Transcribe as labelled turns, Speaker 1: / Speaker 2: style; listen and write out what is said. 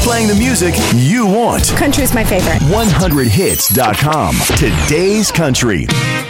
Speaker 1: playing the music you want.
Speaker 2: Country's my favorite.
Speaker 1: 100hits.com. Today's country.